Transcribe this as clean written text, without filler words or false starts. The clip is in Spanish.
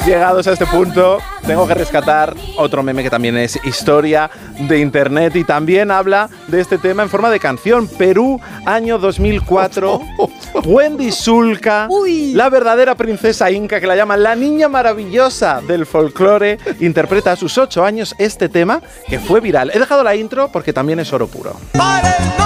Llegados a este punto, tengo que rescatar otro meme que también es historia de internet y también habla de este tema en forma de canción. Perú, año 2004. Wendy Zulka, la verdadera princesa inca, que la llaman la niña maravillosa del folclore, interpreta a sus 8 años este tema que fue viral. He dejado la intro porque también es oro puro.